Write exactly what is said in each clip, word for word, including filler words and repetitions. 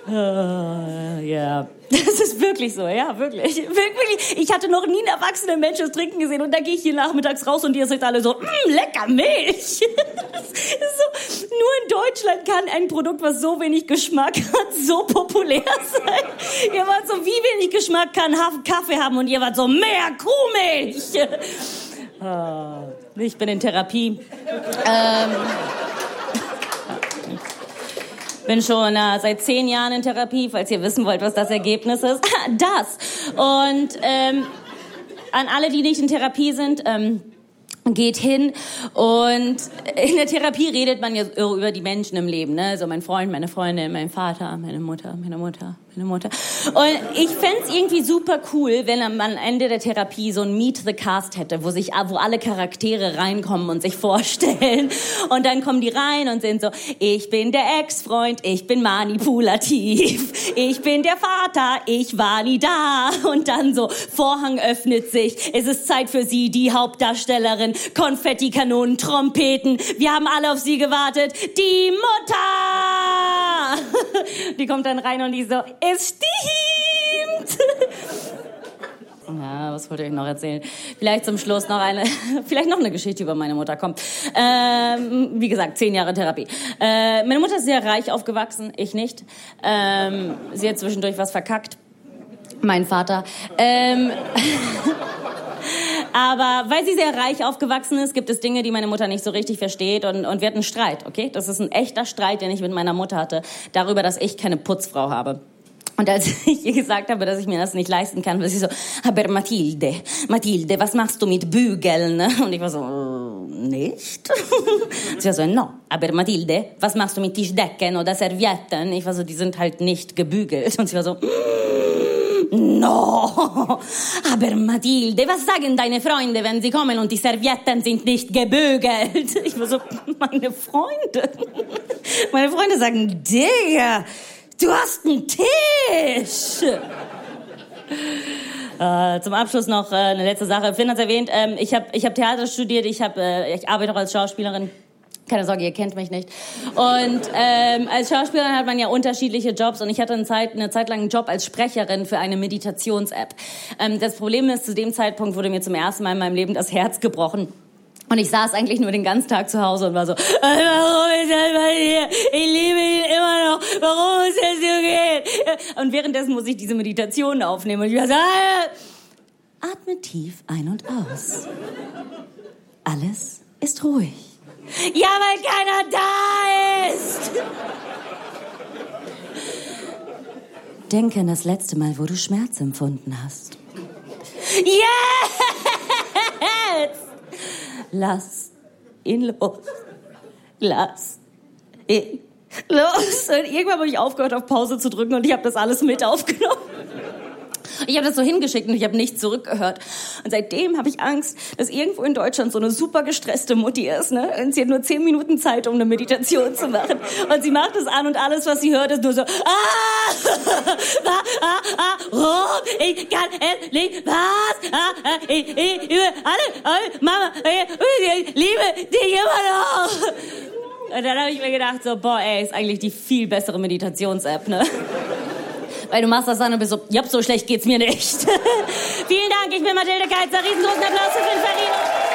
Uh, ja, das ist wirklich so, ja, wirklich. wirklich. Ich hatte noch nie einen erwachsenen Menschen das Trinken gesehen und da gehe ich hier nachmittags raus und ihr seid alle so, mmm, lecker Milch. Das ist so, nur in Deutschland kann ein Produkt, was so wenig Geschmack hat, so populär sein. Ihr wart so, wie wenig Geschmack kann Kaffee haben und ihr wart so, mehr Kuhmilch. Uh, ich bin in Therapie. Ähm... bin schon äh, seit zehn Jahren in Therapie, falls ihr wissen wollt, was das Ergebnis ist. Das. Und ähm, an alle, die nicht in Therapie sind, ähm, geht hin und in der Therapie redet man ja über die Menschen im Leben, ne? So mein Freund, meine Freundin, mein Vater, meine Mutter, meine Mutter, meine Mutter. Und ich fänd's irgendwie super cool, wenn man am Ende der Therapie so ein Meet the Cast hätte, wo sich, wo alle Charaktere reinkommen und sich vorstellen. Und dann kommen die rein und sind so, ich bin der Ex-Freund, ich bin manipulativ, ich bin der Vater, ich war nie da. Und dann so, Vorhang öffnet sich, es ist Zeit für sie, die Hauptdarstellerin, Konfettikanonen, Trompeten, wir haben alle auf sie gewartet, die Mutter! Die kommt dann rein und die so, es stimmt! Ja, was wollte ich noch erzählen? Vielleicht zum Schluss noch eine, vielleicht noch eine Geschichte über meine Mutter, kommt. Ähm, wie gesagt, zehn Jahre Therapie. Äh, meine Mutter ist sehr reich aufgewachsen, ich nicht. Ähm, sie hat zwischendurch was verkackt. Mein Vater. Ähm... Aber weil sie sehr reich aufgewachsen ist, gibt es Dinge, die meine Mutter nicht so richtig versteht und, und wir hatten einen Streit, okay? Das ist ein echter Streit, den ich mit meiner Mutter hatte, darüber, dass ich keine Putzfrau habe. Und als ich ihr gesagt habe, dass ich mir das nicht leisten kann, war sie so, aber Mathilde, Mathilde, was machst du mit Bügeln? Und ich war so, nicht? Sie war so, no, aber Mathilde, was machst du mit Tischdecken oder Servietten? Ich war so, die sind halt nicht gebügelt. Und sie war so, no, aber Mathilde, was sagen deine Freunde, wenn sie kommen und die Servietten sind nicht gebügelt? Ich war so, meine Freunde, meine Freunde sagen, Digga, du hast einen Tisch. Äh, zum Abschluss noch äh, eine letzte Sache. Finn hat's erwähnt, ähm, ich habe ich hab Theater studiert, ich, hab, äh, ich arbeite auch als Schauspielerin. Keine Sorge, ihr kennt mich nicht. Und ähm, als Schauspielerin hat man ja unterschiedliche Jobs und ich hatte eine Zeit, eine Zeit lang einen Job als Sprecherin für eine Meditations-App. Ähm, das Problem ist, zu dem Zeitpunkt wurde mir zum ersten Mal in meinem Leben das Herz gebrochen. Und ich saß eigentlich nur den ganzen Tag zu Hause und war so, warum ist das bei dir? Ich liebe ihn immer noch. Warum muss das so gehen? Und währenddessen muss ich diese Meditation aufnehmen. Und ich war so, atme tief ein und aus. Alles ist ruhig. Ja, weil keiner da ist. Denke an das letzte Mal, wo du Schmerz empfunden hast. Yes! Lass ihn los. Lass ihn los. Und irgendwann habe ich aufgehört, auf Pause zu drücken und ich habe das alles mit aufgenommen. Ich habe das so hingeschickt und ich habe nichts zurückgehört. Und seitdem habe ich Angst, dass irgendwo in Deutschland so eine super gestresste Mutti ist, ne? Und sie hat nur zehn Minuten Zeit, um eine Meditation zu machen. Und sie macht es an und alles, was sie hört, ist nur so, ah, ah, ah, ah, oh, ich kann es nicht, was, ah, ah, ich, ich, ich, alle, alle, Mama, ich, ich liebe dich immer noch. Und dann habe ich mir gedacht, so, boah, ey, ist eigentlich die viel bessere Meditations-App, ne? Weil du machst das an und bist so, ja, so schlecht geht's mir nicht. Vielen Dank, ich bin Mathilde Keitzer. Riesengroßen Applaus für Finn Ferrino.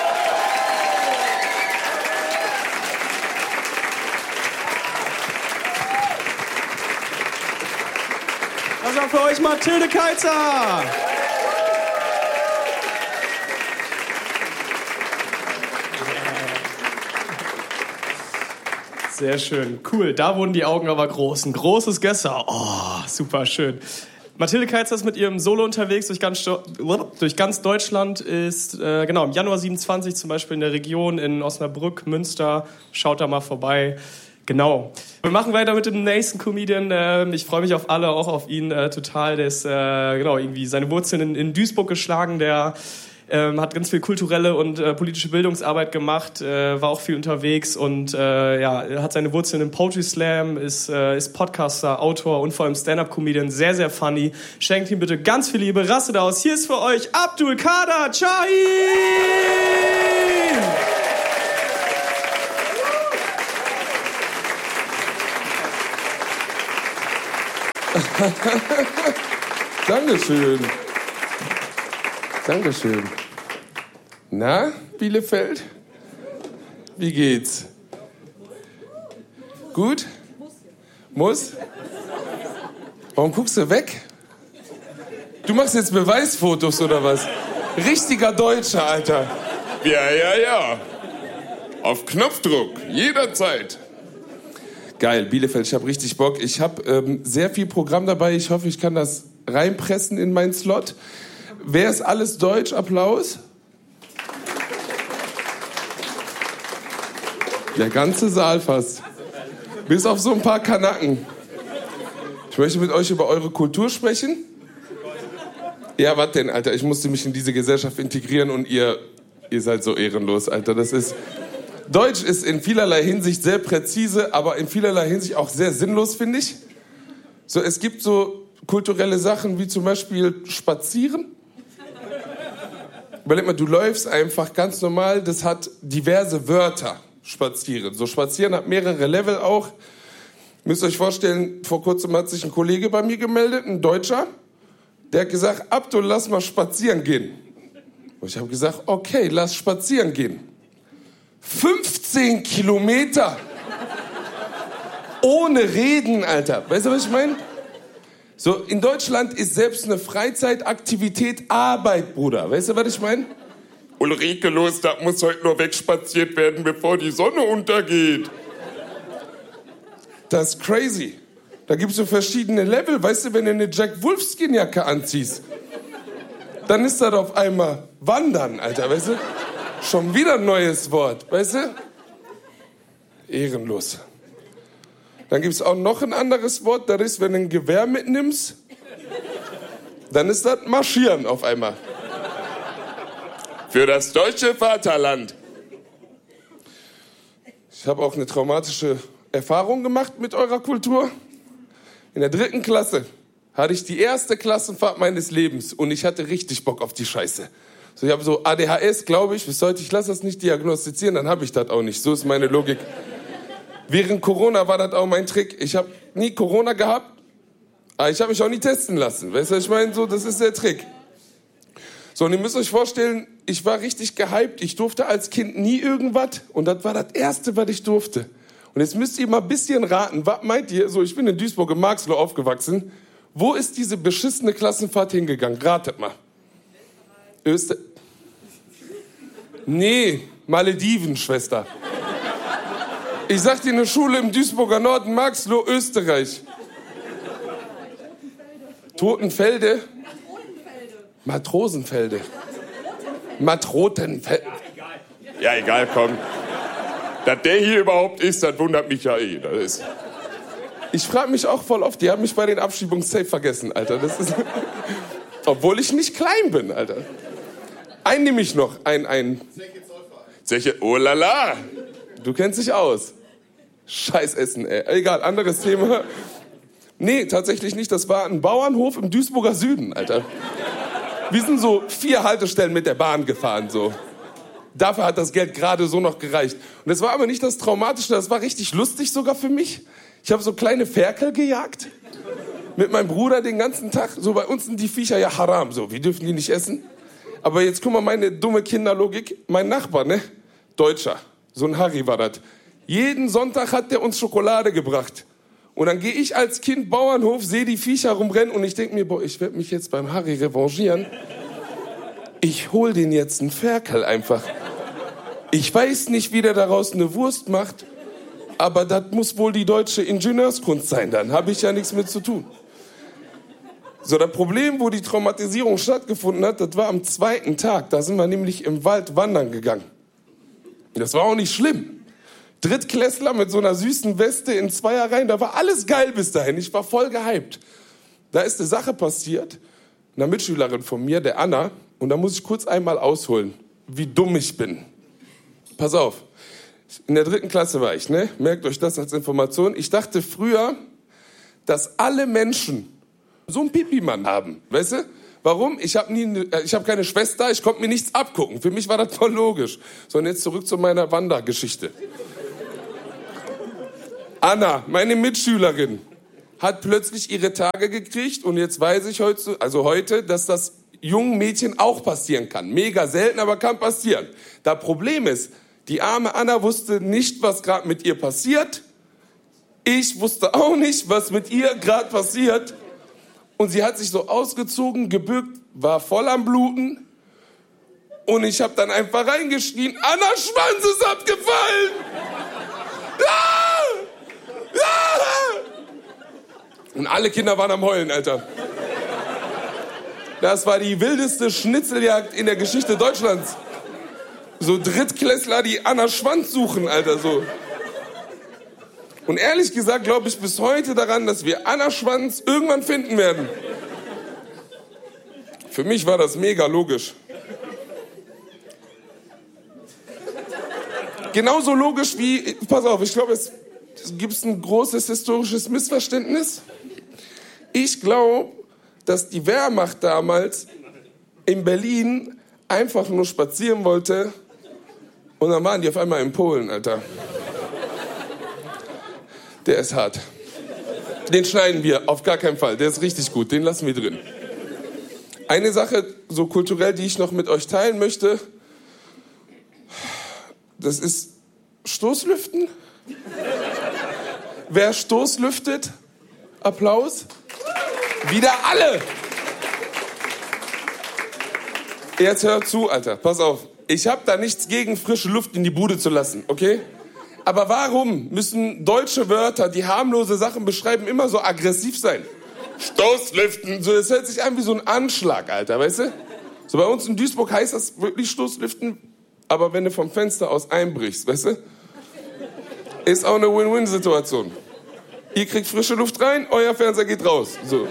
Das war für euch Mathilde Keitzer. Sehr schön. Cool. Da wurden die Augen aber groß. Ein großes Gesser. Oh, super schön. Mathilde Keitzer ist mit ihrem Solo unterwegs durch ganz, durch ganz Deutschland. Ist äh, genau im Januar siebenundzwanzig zum Beispiel in der Region in Osnabrück, Münster. Schaut da mal vorbei. Genau. Wir machen weiter mit dem nächsten Comedian. Ähm, ich freue mich auf alle, auch auf ihn äh, total. Der ist äh, genau irgendwie seine Wurzeln in, in Duisburg geschlagen. Der Ähm, hat ganz viel kulturelle und äh, politische Bildungsarbeit gemacht, äh, war auch viel unterwegs und äh, ja, hat seine Wurzeln im Poetry Slam, ist, äh, ist Podcaster, Autor und vor allem Stand-Up-Comedian, sehr, sehr funny. Schenkt ihm bitte ganz viel Liebe, rastet aus. Hier ist für euch Abdul Kader Şahin! Dankeschön. Dankeschön. Na, Bielefeld? Wie geht's? Gut? Muss? Warum guckst du weg? Du machst jetzt Beweisfotos oder was? Richtiger Deutscher, Alter. Ja, ja, ja. Auf Knopfdruck, jederzeit. Geil, Bielefeld, ich hab richtig Bock. Ich hab ähm, sehr viel Programm dabei. Ich hoffe, ich kann das reinpressen in meinen Slot. Wer ist alles deutsch? Applaus. Der ganze Saal fast. Bis auf so ein paar Kanaken. Ich möchte mit euch über eure Kultur sprechen. Ja, was denn, Alter? Ich musste mich in diese Gesellschaft integrieren und ihr, ihr seid so ehrenlos, Alter. Das ist... Deutsch ist in vielerlei Hinsicht sehr präzise, aber in vielerlei Hinsicht auch sehr sinnlos, finde ich. So, es gibt so kulturelle Sachen wie zum Beispiel Spazieren. Überleg mal, du läufst einfach ganz normal, das hat diverse Wörter, Spazieren. So, Spazieren hat mehrere Level auch. Müsst ihr euch vorstellen, vor kurzem hat sich ein Kollege bei mir gemeldet, ein Deutscher, der hat gesagt, Abdul, lass mal spazieren gehen. Und ich habe gesagt, okay, lass spazieren gehen. fünfzehn Kilometer. Ohne Reden, Alter. Weißt du, was ich meine? So, in Deutschland ist selbst eine Freizeitaktivität Arbeit, Bruder. Weißt du, was ich meine? Ulrike, los, da muss heute nur wegspaziert werden, bevor die Sonne untergeht. Das ist crazy. Da gibt's so verschiedene Level. Weißt du, wenn du eine Jack Wolfskin-Jacke anziehst, dann ist das auf einmal Wandern, Alter, weißt du? Schon wieder ein neues Wort, weißt du? Ehrenlos. Dann gibt's auch noch ein anderes Wort, das ist, wenn du ein Gewehr mitnimmst, dann ist das Marschieren auf einmal. Für das deutsche Vaterland. Ich habe auch eine traumatische Erfahrung gemacht mit eurer Kultur. In der dritten Klasse hatte ich die erste Klassenfahrt meines Lebens und ich hatte richtig Bock auf die Scheiße. So, ich habe so A D H S, glaube ich, bis heute, ich lasse das nicht diagnostizieren, dann habe ich das auch nicht. So ist meine Logik. Während Corona war das auch mein Trick. Ich habe nie Corona gehabt, aber ich habe mich auch nie testen lassen. Weißt du, was ich meine? So, das ist der Trick. So, und ihr müsst euch vorstellen, ich war richtig gehypt. Ich durfte als Kind nie irgendwas und das war das Erste, was ich durfte. Und jetzt müsst ihr mal ein bisschen raten. Was meint ihr? So, ich bin in Duisburg im Marxloh aufgewachsen. Wo ist diese beschissene Klassenfahrt hingegangen? Ratet mal. Öster... Nee, Malediven, Schwester. Ich sag dir, eine Schule im Duisburger Norden, Marxloh, Österreich. Totenfelde? Matrosenfelde. Matrotenfelde. Ja, egal, komm. Dass der hier überhaupt ist, das wundert mich ja eh. Das ist... Ich frage mich auch voll oft, die haben mich bei den Abschiebungen safe vergessen, Alter. Das ist... Obwohl ich nicht klein bin, Alter. Einen nehme ich noch, ein, ein... Zeche, oh la la. Du kennst dich aus. Scheiß Essen, ey. Egal, anderes Thema. Nee, tatsächlich nicht. Das war ein Bauernhof im Duisburger Süden, Alter. Wir sind so vier Haltestellen mit der Bahn gefahren, so. Dafür hat das Geld gerade so noch gereicht. Und das war aber nicht das Traumatische, das war richtig lustig sogar für mich. Ich habe so kleine Ferkel gejagt. Mit meinem Bruder den ganzen Tag. So, bei uns sind die Viecher ja haram, so. Wir dürfen die nicht essen. Aber jetzt guck mal, meine dumme Kinderlogik. Mein Nachbar, ne? Deutscher. So ein Harry war das. Jeden Sonntag hat der uns Schokolade gebracht. Und dann gehe ich als Kind Bauernhof, sehe die Viecher rumrennen und ich denke mir, boah, ich werde mich jetzt beim Harry revanchieren. Ich hol den jetzt einen Ferkel einfach. Ich weiß nicht, wie der daraus eine Wurst macht, aber das muss wohl die deutsche Ingenieurskunst sein, dann habe ich ja nichts mit zu tun. So, das Problem, wo die Traumatisierung stattgefunden hat, das war am zweiten Tag. Da sind wir nämlich im Wald wandern gegangen. Das war auch nicht schlimm. Drittklässler mit so einer süßen Weste in Zweierreihen, da war alles geil bis dahin. Ich war voll gehypt. Da ist eine Sache passiert, einer Mitschülerin von mir, der Anna, und da muss ich kurz einmal ausholen, wie dumm ich bin. Pass auf, in der dritten Klasse war ich, ne? Merkt euch das als Information. Ich dachte früher, dass alle Menschen so einen Pipi-Mann haben, weißt du? Warum? Ich habe nie, ich habe keine Schwester, ich konnte mir nichts abgucken. Für mich war das voll logisch. So, und jetzt zurück zu meiner Wandergeschichte. Anna, meine Mitschülerin, hat plötzlich ihre Tage gekriegt und jetzt weiß ich heute, also heute, dass das jungen Mädchen auch passieren kann. Mega selten, aber kann passieren. Das Problem ist, die arme Anna wusste nicht, was gerade mit ihr passiert. Ich wusste auch nicht, was mit ihr gerade passiert. Und sie hat sich so ausgezogen, gebückt, war voll am Bluten. Und ich habe dann einfach reingeschrien, Anna Schwanz ist abgefallen! Ja! Ja! Und alle Kinder waren am Heulen, Alter. Das war die wildeste Schnitzeljagd in der Geschichte Deutschlands. So Drittklässler, die Anna Schwanz suchen, Alter, so. Und ehrlich gesagt glaube ich bis heute daran, dass wir Anna Schwanz irgendwann finden werden. Für mich war das mega logisch. Genauso logisch wie, pass auf, ich glaube, es gibt ein großes historisches Missverständnis. Ich glaube, dass die Wehrmacht damals in Berlin einfach nur spazieren wollte und dann waren die auf einmal in Polen, Alter. Der ist hart. Den schneiden wir auf gar keinen Fall. Der ist richtig gut. Den lassen wir drin. Eine Sache, so kulturell, die ich noch mit euch teilen möchte, das ist Stoßlüften. Wer Stoßlüftet? Applaus. Wieder alle. Jetzt hör zu, Alter. Pass auf. Ich habe da nichts gegen, frische Luft in die Bude zu lassen, okay? Aber warum müssen deutsche Wörter, die harmlose Sachen beschreiben, immer so aggressiv sein? Stoßlüften, so, das hört sich an wie so ein Anschlag, Alter, weißt du? So bei uns in Duisburg heißt das wirklich Stoßlüften, aber wenn du vom Fenster aus einbrichst, weißt du? Ist auch eine Win-Win-Situation. Ihr kriegt frische Luft rein, euer Fernseher geht raus. So.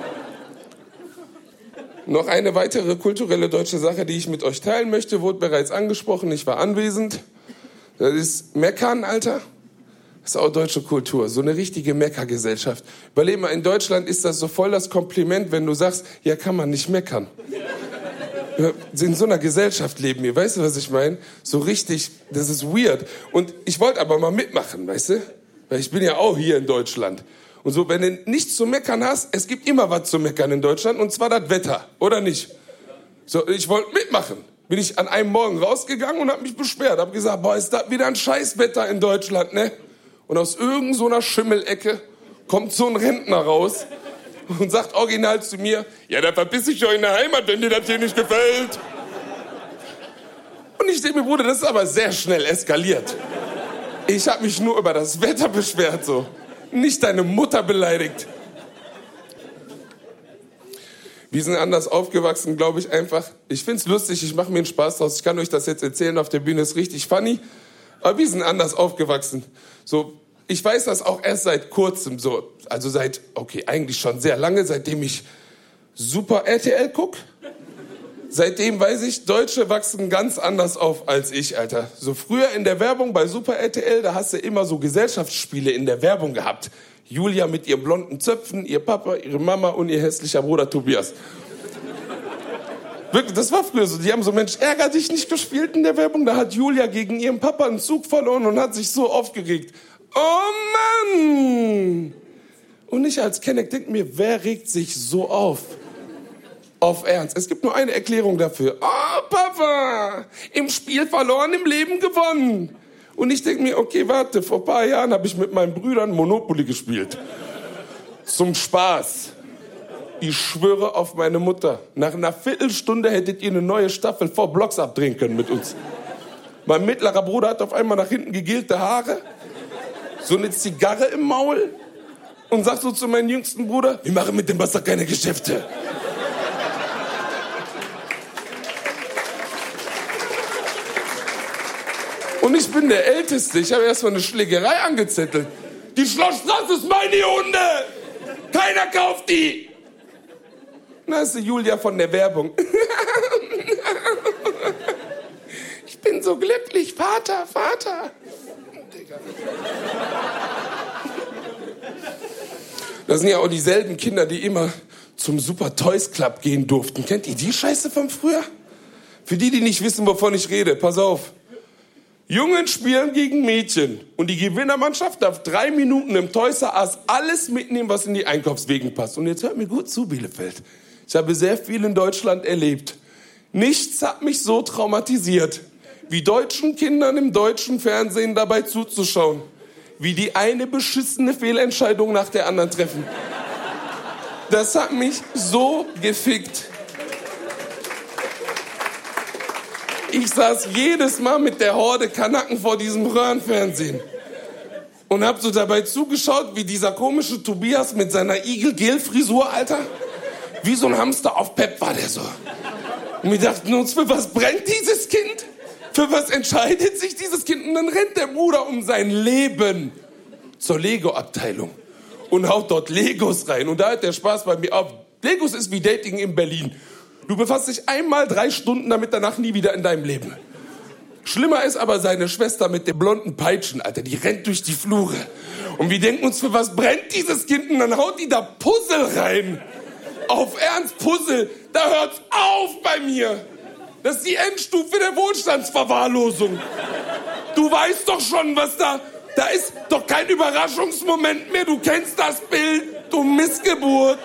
Noch eine weitere kulturelle deutsche Sache, die ich mit euch teilen möchte, wurde bereits angesprochen, ich war anwesend. Das ist Meckern, Alter. Das ist auch deutsche Kultur, so eine richtige Meckergesellschaft. Überleg mal, in Deutschland ist das so voll das Kompliment, wenn du sagst, ja, kann man nicht meckern. In so einer Gesellschaft leben wir, weißt du, was ich meine? So richtig, das ist weird. Und ich wollte aber mal mitmachen, weißt du? Weil ich bin ja auch hier in Deutschland. Und so, wenn du nichts zu meckern hast, es gibt immer was zu meckern in Deutschland, und zwar das Wetter, oder nicht? So, ich wollte mitmachen. Bin ich an einem Morgen rausgegangen und habe mich beschwert. Habe gesagt, boah, ist das wieder ein Scheißwetter in Deutschland, ne? Und aus irgend so einer Schimmelecke kommt so ein Rentner raus und sagt original zu mir, ja, dann verpiss ich euch in der Heimat, wenn dir das hier nicht gefällt. Und ich denke mir, Bruder, das ist aber sehr schnell eskaliert. Ich habe mich nur über das Wetter beschwert, so. Nicht deine Mutter beleidigt. Wir sind anders aufgewachsen, glaube ich, einfach. Ich find's lustig, ich mache mir einen Spaß draus. Ich kann euch das jetzt erzählen, auf der Bühne ist richtig funny. Aber wir sind anders aufgewachsen. So, ich weiß das auch erst seit kurzem, so, also seit, okay, eigentlich schon sehr lange, seitdem ich Super R T L guck. Seitdem weiß ich, Deutsche wachsen ganz anders auf als ich, Alter. So früher in der Werbung bei Super R T L, da hast du immer so Gesellschaftsspiele in der Werbung gehabt. Julia mit ihren blonden Zöpfen, ihr Papa, ihre Mama und ihr hässlicher Bruder Tobias. Wirklich, das war früher so. Die haben so, Mensch, ärger dich nicht gespielt in der Werbung. Da hat Julia gegen ihren Papa einen Zug verloren und hat sich so aufgeregt. Oh Mann! Und ich als Kenneck denke mir, wer regt sich so auf? Auf Ernst. Es gibt nur eine Erklärung dafür. Oh, Papa! Im Spiel verloren, im Leben gewonnen. Und ich denke mir, okay, warte, vor ein paar Jahren habe ich mit meinen Brüdern Monopoly gespielt. Zum Spaß. Ich schwöre auf meine Mutter. Nach einer Viertelstunde hättet ihr eine neue Staffel vor Blocks abdrehen können mit uns. Mein mittlerer Bruder hat auf einmal nach hinten gegelte Haare, so eine Zigarre im Maul und sagt so zu meinem jüngsten Bruder, wir machen mit dem Wasser keine Geschäfte. Und ich bin der Älteste. Ich habe erstmal eine Schlägerei angezettelt. Die Schlossstraße ist meine Hunde. Keiner kauft die. Na, ist die Julia von der Werbung. Ich bin so glücklich. Vater, Vater. Digga. Das sind ja auch dieselben Kinder, die immer zum Super Toys Club gehen durften. Kennt ihr die Scheiße von früher? Für die, die nicht wissen, wovon ich rede, pass auf. Jungen spielen gegen Mädchen und die Gewinnermannschaft darf drei Minuten im Toys R Us alles mitnehmen, was in die Einkaufswegen passt. Und jetzt hört mir gut zu, Bielefeld. Ich habe sehr viel in Deutschland erlebt. Nichts hat mich so traumatisiert, wie deutschen Kindern im deutschen Fernsehen dabei zuzuschauen, wie die eine beschissene Fehlentscheidung nach der anderen treffen. Das hat mich so gefickt. Ich saß jedes Mal mit der Horde Kanaken vor diesem Röhrenfernsehen und hab so dabei zugeschaut, wie dieser komische Tobias mit seiner Igel-Gel-Frisur, Alter, wie so ein Hamster auf Pep war der so. Und wir dachten uns, für was brennt dieses Kind? Für was entscheidet sich dieses Kind? Und dann rennt der Bruder um sein Leben zur Lego-Abteilung und haut dort Legos rein. Und da hört der Spaß bei mir auf. Legos ist wie Dating in Berlin. Du befasst dich einmal drei Stunden damit, danach nie wieder in deinem Leben. Schlimmer ist aber seine Schwester mit den blonden Peitschen, Alter. Die rennt durch die Flure. Und wir denken uns, für was brennt dieses Kind? Und dann haut die da Puzzle rein. Auf Ernst, Puzzle. Da hört's auf bei mir. Das ist die Endstufe der Wohlstandsverwahrlosung. Du weißt doch schon, was da... Da ist doch kein Überraschungsmoment mehr. Du kennst das Bild, du Missgeburt.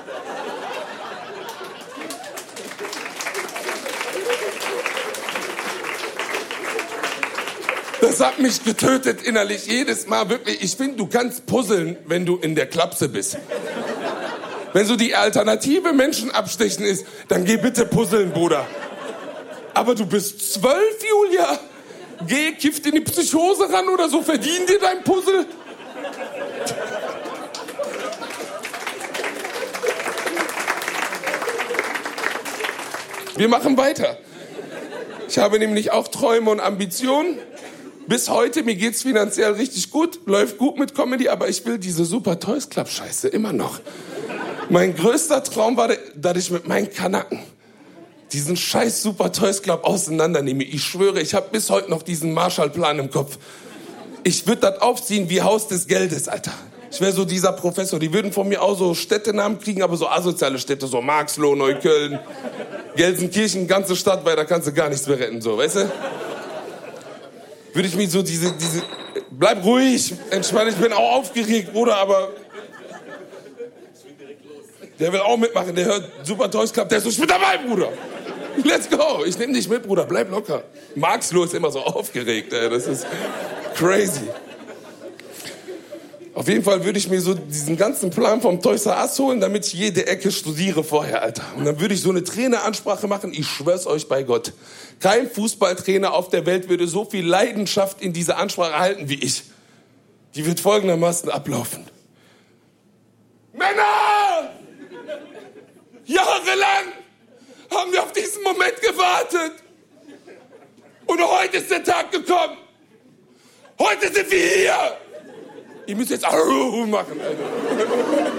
Das hat mich getötet innerlich jedes Mal, wirklich. Ich finde, du kannst puzzeln, wenn du in der Klapse bist. Wenn so die Alternative Menschen abstechen ist, dann geh bitte puzzeln, Bruder. Aber du bist zwölf, Julia. Geh, kifft in die Psychose ran oder so, verdien dir dein Puzzle. Wir machen weiter. Ich habe nämlich auch Träume und Ambitionen. Bis heute, mir geht's finanziell richtig gut, läuft gut mit Comedy, aber ich will diese Super Toys Club Scheiße immer noch. Mein größter Traum war, dass ich mit meinen Kanaken diesen scheiß Super Toys Club auseinandernehme. Ich schwöre, ich habe bis heute noch diesen Marshallplan im Kopf. Ich würde das aufziehen wie Haus des Geldes, Alter. Ich wäre so dieser Professor. Die würden von mir auch so Städtenamen kriegen, aber so asoziale Städte, so Marxloh, Neukölln, Gelsenkirchen, ganze Stadt, weil da kannst du gar nichts mehr retten, so, weißt du? Würde ich mich so diese, diese, bleib ruhig, entspann, ich bin auch aufgeregt, Bruder, aber der will auch mitmachen, der hört Super Toys Club, der ist so, ich bin dabei, Bruder. Let's go, ich nehme dich mit, Bruder, bleib locker. Marxloh ist immer so aufgeregt, ey. Das ist crazy. Auf jeden Fall würde ich mir so diesen ganzen Plan vom Toys R Us holen, damit ich jede Ecke studiere vorher, Alter. Und dann würde ich so eine Traineransprache machen, ich schwör's euch bei Gott. Kein Fußballtrainer auf der Welt würde so viel Leidenschaft in diese Ansprache halten wie ich. Die wird folgendermaßen ablaufen. Männer! Jahrelang haben wir auf diesen Moment gewartet. Und heute ist der Tag gekommen. Heute sind wir hier. Ihr müsst jetzt Aruh machen, Alter.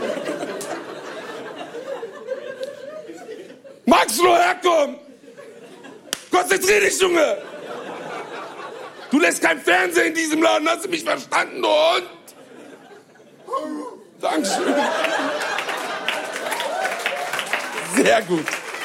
Marxloh, herkommen! Konzentrier dich, Junge! Du lässt kein Fernsehen in diesem Laden, hast du mich verstanden, du Hund? Dankeschön. Sehr gut.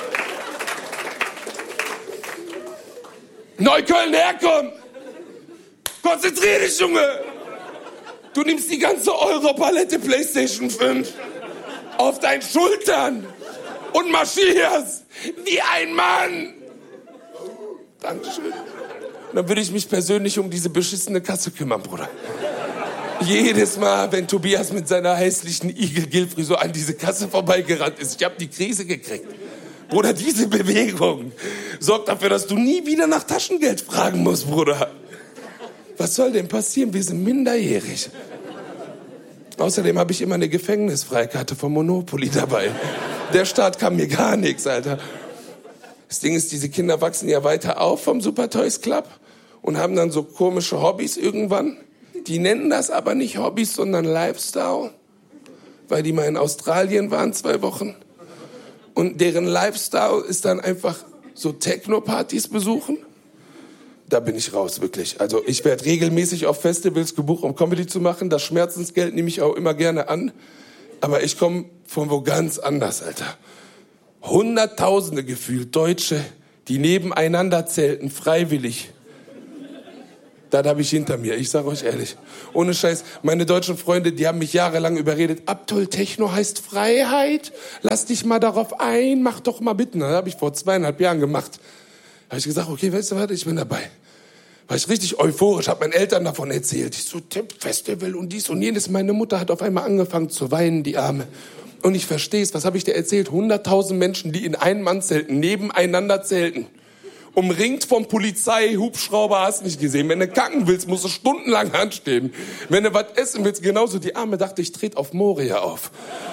Neukölln, herkommen! Konzentrier dich, Junge! Du nimmst die ganze Europalette PlayStation fünf auf deinen Schultern und marschierst wie ein Mann. Dankeschön. Und dann würde ich mich persönlich um diese beschissene Kasse kümmern, Bruder. Jedes Mal, wenn Tobias mit seiner hässlichen Igel-Gil-Frisur an diese Kasse vorbeigerannt ist, ich habe die Krise gekriegt. Bruder, diese Bewegung sorgt dafür, dass du nie wieder nach Taschengeld fragen musst, Bruder. Was soll denn passieren? Wir sind minderjährig. Außerdem habe ich immer eine Gefängnisfreikarte vom Monopoly dabei. Der Staat kann mir gar nichts, Alter. Das Ding ist, diese Kinder wachsen ja weiter auf vom Super Toys Club und haben dann so komische Hobbys irgendwann. Die nennen das aber nicht Hobbys, sondern Lifestyle, weil die mal in Australien waren, zwei Wochen. Und deren Lifestyle ist dann einfach so Techno-Partys besuchen. Da bin ich raus, wirklich. Also ich werde regelmäßig auf Festivals gebucht, um Comedy zu machen. Das Schmerzensgeld nehme ich auch immer gerne an. Aber ich komme von wo ganz anders, Alter. Hunderttausende gefühlt Deutsche, die nebeneinander zelten, freiwillig. Das habe ich hinter mir, ich sag euch ehrlich. Ohne Scheiß, meine deutschen Freunde, die haben mich jahrelang überredet. Abdul, Techno heißt Freiheit. Lass dich mal darauf ein, mach doch mal bitte. Das habe ich vor zweieinhalb Jahren gemacht. Da habe ich gesagt, okay, weißt du was, ich bin dabei. War ich richtig euphorisch, habe meinen Eltern davon erzählt. Ich so, Tipp-Festival und dies und jenes. Meine Mutter hat auf einmal angefangen zu weinen, die Arme. Und ich versteh's, was habe ich dir erzählt? hunderttausend Menschen, die in Ein-Mann-Zelten nebeneinander zelten. Umringt vom Polizei, Hubschrauber, hast nicht gesehen. Wenn du kacken willst, musst du stundenlang anstehen. Wenn du was essen willst, genauso. Die Arme dachte, ich trete auf Moria auf.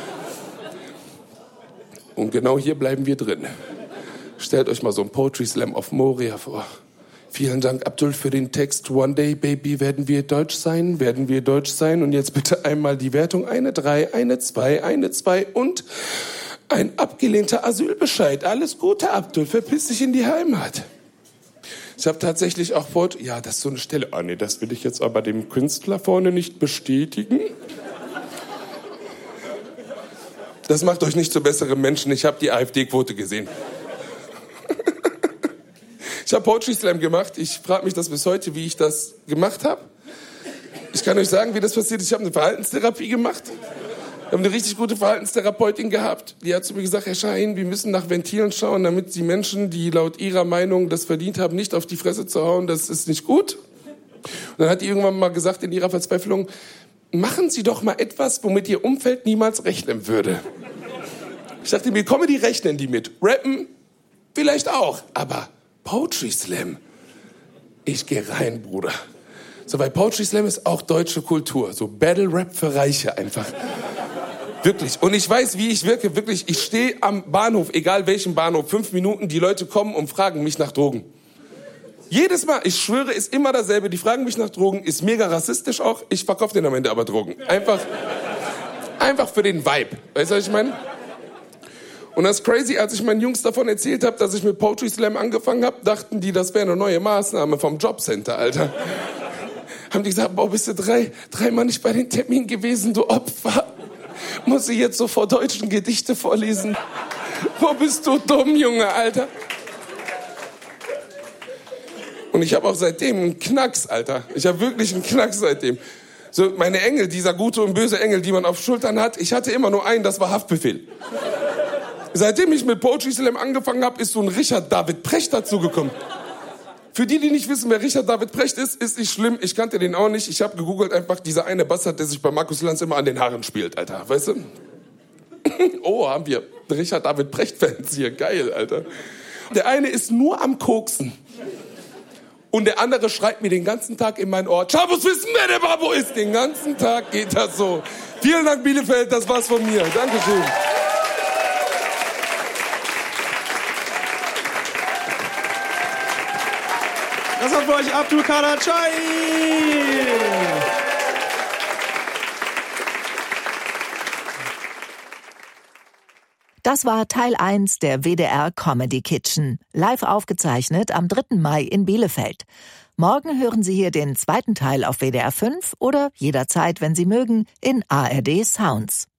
Und genau hier bleiben wir drin. Stellt euch mal so einen Poetry Slam auf Moria vor. Vielen Dank, Abdul, für den Text. One day, baby, werden wir deutsch sein, werden wir deutsch sein. Und jetzt bitte einmal die Wertung. Eine drei, eine zwei, eine zwei und ein abgelehnter Asylbescheid. Alles Gute, Abdul, verpiss dich in die Heimat. Ich habe tatsächlich auch vor... Ja, das ist so eine Stelle. Ah, nee, das will ich jetzt aber dem Künstler vorne nicht bestätigen. Das macht euch nicht zu besseren Menschen. Ich habe die AfD-Quote gesehen. Ich habe Poetry Slam gemacht. Ich frage mich das bis heute, wie ich das gemacht habe. Ich kann euch sagen, wie das passiert ist. Ich habe eine Verhaltenstherapie gemacht. Wir haben eine richtig gute Verhaltenstherapeutin gehabt. Die hat zu mir gesagt, Herr Şahin, wir müssen nach Ventilen schauen, damit die Menschen, die laut ihrer Meinung das verdient haben, nicht auf die Fresse zu hauen. Das ist nicht gut. Und dann hat die irgendwann mal gesagt in ihrer Verzweiflung, machen Sie doch mal etwas, womit Ihr Umfeld niemals rechnen würde. Ich dachte mir, Comedy rechnen die mit. Rappen vielleicht auch, aber Poetry Slam, ich gehe rein, Bruder. So, weil Poetry Slam ist auch deutsche Kultur. So Battle Rap für Reiche einfach. Wirklich. Und ich weiß, wie ich wirke. Wirklich, ich stehe am Bahnhof, egal welchen Bahnhof, fünf Minuten, die Leute kommen und fragen mich nach Drogen. Jedes Mal, ich schwöre, ist immer dasselbe. Die fragen mich nach Drogen, ist mega rassistisch auch. Ich verkaufe denen am Ende aber Drogen. Einfach, einfach für den Vibe. Weißt du, was ich meine? Und das ist crazy, als ich meinen Jungs davon erzählt habe, dass ich mit Poetry Slam angefangen habe, dachten die, das wäre eine neue Maßnahme vom Jobcenter, Alter. Haben die gesagt, boah, bist du drei, dreimal nicht bei den Terminen gewesen, du Opfer. Muss ich jetzt so vor deutschen Gedichte vorlesen? Wo bist du dumm, Junge, Alter? Und ich habe auch seitdem einen Knacks, Alter. Ich habe wirklich einen Knacks seitdem. So, meine Engel, dieser gute und böse Engel, die man auf Schultern hat, ich hatte immer nur einen, das war Haftbefehl. Seitdem ich mit Poetry Slam angefangen habe, ist so ein Richard David Precht dazugekommen. Für die, die nicht wissen, wer Richard David Precht ist, ist nicht schlimm. Ich kannte den auch nicht. Ich habe gegoogelt, einfach dieser eine Bastard, der sich bei Markus Lanz immer an den Haaren spielt, Alter. Weißt du? Oh, haben wir Richard David Precht-Fans hier. Geil, Alter. Der eine ist nur am Koksen. Und der andere schreit mir den ganzen Tag in mein Ohr, Chabus, wissen, wer der Babo ist. Den ganzen Tag geht das so. Vielen Dank, Bielefeld, das war's von mir. Dankeschön. Das war für euch Abdul Kader Şahin. Das war Teil eins der W D R Comedy Kitchen, live aufgezeichnet am dritten Mai in Bielefeld. Morgen hören Sie hier den zweiten Teil auf W D R fünf oder jederzeit, wenn Sie mögen, in A R D Sounds.